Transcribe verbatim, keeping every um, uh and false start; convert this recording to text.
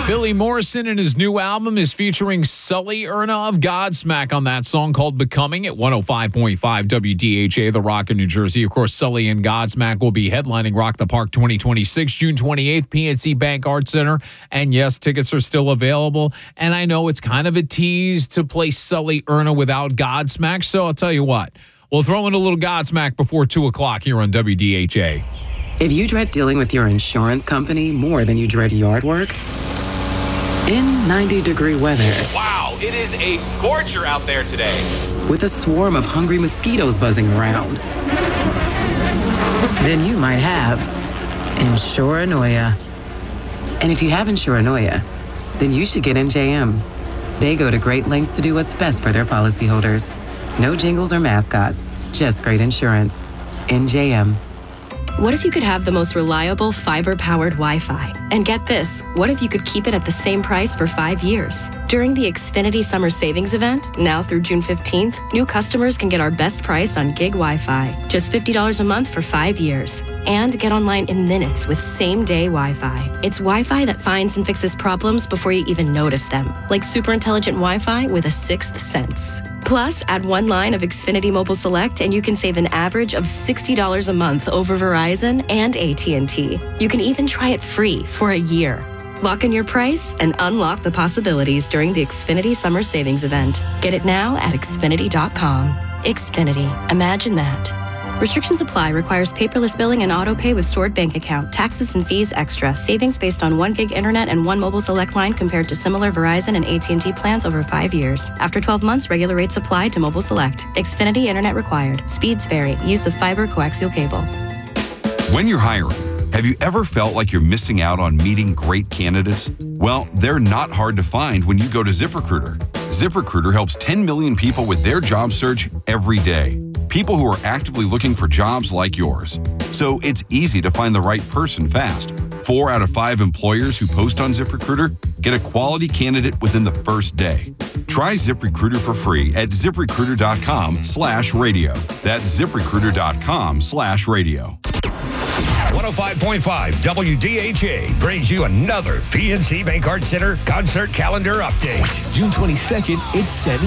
Billy Morrison and his new album is featuring Sully Erna of Godsmack on that song called Becoming at one oh five point five W D H A, The Rock in New Jersey. Of course, Sully and Godsmack will be headlining Rock the Park twenty twenty-six, June twenty-eighth, P N C Bank Arts Center. And yes, tickets are still available. And I know it's kind of a tease to play Sully Erna without Godsmack, so I'll tell you what. We'll throw in a little Godsmack before two o'clock here on W D H A. If you dread dealing with your insurance company more than you dread yard work, in ninety degree weather. Wow, it is a scorcher out there today. With a swarm of hungry mosquitoes buzzing around. Then you might have Insuranoia. And if you have Insuranoia, then you should get N J M. They go to great lengths to do what's best for their policyholders. No jingles or mascots, just great insurance. N J M. What if you could have the most reliable fiber-powered Wi-Fi? And get this, what if you could keep it at the same price for five years? During the Xfinity Summer Savings Event, now through June fifteenth, new customers can get our best price on gig Wi-Fi. Just fifty dollars a month for five years. And get online in minutes with same-day Wi-Fi. It's Wi-Fi that finds and fixes problems before you even notice them. Like super intelligent Wi-Fi with a sixth sense. Plus, add one line of Xfinity Mobile Select and you can save an average of sixty dollars a month over Verizon and A T and T. You can even try it free for a year. Lock in your price and unlock the possibilities during the Xfinity Summer Savings Event. Get it now at Xfinity dot com. Xfinity. Imagine that. Restrictions apply. Requires paperless billing and auto pay with stored bank account. Taxes and fees extra. Savings based on one gig internet and one mobile select line compared to similar Verizon and A T and T plans over five years. After twelve months, regular rates apply to mobile select. Xfinity internet required. Speeds vary. Use of fiber coaxial cable. When you're hiring, have you ever felt like you're missing out on meeting great candidates? Well, they're not hard to find when you go to ZipRecruiter. ZipRecruiter helps ten million people with their job search every day. People who are actively looking for jobs like yours. So it's easy to find the right person fast. Four out of five employers who post on ZipRecruiter get a quality candidate within the first day. Try ZipRecruiter for free at ZipRecruiter.com slash radio. That's ZipRecruiter.com slash radio. one oh five point five W D H A brings you another P N C Bank Arts Center concert calendar update. June twenty-second, it's Sammy